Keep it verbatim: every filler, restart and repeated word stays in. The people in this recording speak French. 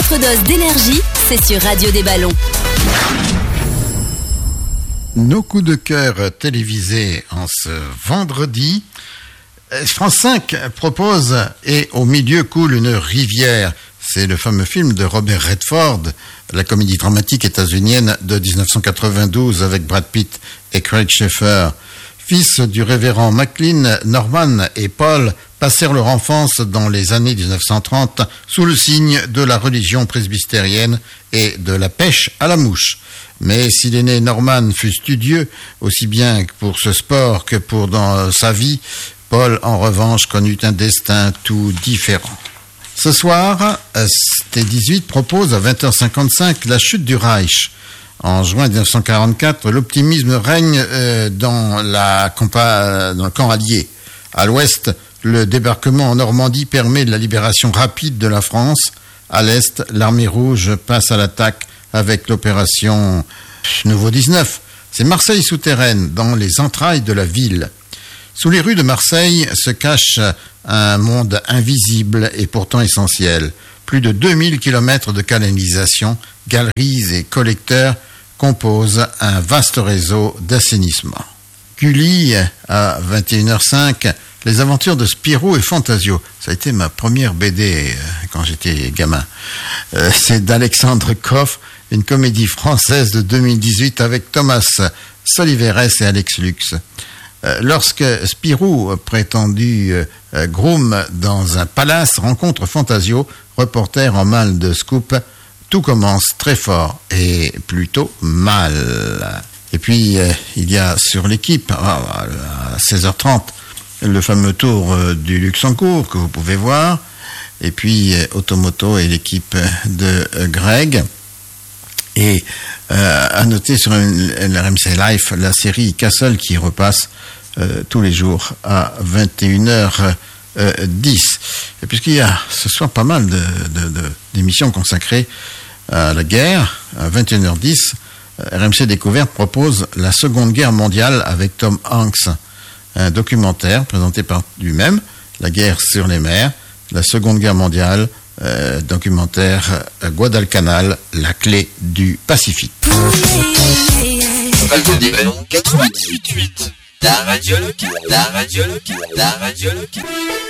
Votre dose d'énergie, c'est sur Radio des Ballons. Nos coups de cœur télévisés en ce vendredi. France cinq propose « Et au milieu coule une rivière ». C'est le fameux film de Robert Redford, la comédie dramatique états-unienne de dix-neuf cent quatre-vingt-douze avec Brad Pitt et Craig Sheffer. Fils du révérend McLean, Norman et Paul passèrent leur enfance dans les années dix-neuf cent trente sous le signe de la religion presbytérienne et de la pêche à la mouche. Mais si l'aîné Norman fut studieux, aussi bien pour ce sport que pour dans sa vie, Paul, en revanche, connut un destin tout différent. Ce soir, T dix-huit propose à vingt heures cinquante-cinq la chute du Reich. En juin dix-neuf cent quarante-quatre, l'optimisme règne euh, dans, la compa- dans le camp allié. À l'ouest, le débarquement en Normandie permet la libération rapide de la France. À l'est, l'armée rouge passe à l'attaque avec l'opération Nouveau dix-neuf. C'est Marseille souterraine, dans les entrailles de la ville. Sous les rues de Marseille se cache un monde invisible et pourtant essentiel. Plus de deux mille kilomètres de canalisation, galeries et collecteurs composent un vaste réseau d'assainissement. Gulli, à vingt et une heures cinq, les aventures de Spirou et Fantasio. Ça a été ma première B D quand j'étais gamin. Euh, c'est d'Alexandre Coffre, une comédie française de deux mille dix-huit avec Thomas Soliveres et Alex Lux. Lorsque Spirou, prétendu euh, groom dans un palace, rencontre Fantasio, reporter en mal de scoop, tout commence très fort et plutôt mal. Et puis, euh, il y a sur l'équipe, à seize heures trente, le fameux tour euh, du Luxembourg que vous pouvez voir, et puis euh, Automoto et l'équipe de euh, Greg. Et euh, à noter sur la R M C Life la série Castle qui repasse euh, tous les jours à vingt et une heures dix. Et puisqu'il y a ce soir pas mal de, de, de, d'émissions consacrées à la guerre, à vingt et une heures dix, R M C Découverte propose La Seconde Guerre mondiale avec Tom Hanks, un documentaire présenté par lui-même, La guerre sur les mers, la Seconde Guerre mondiale, Euh, documentaire euh, Guadalcanal, la clé du Pacifique. Radio des Ballons quatre-vingt-dix-huit virgule huit. La radio locale, la radio locale, la radio locale.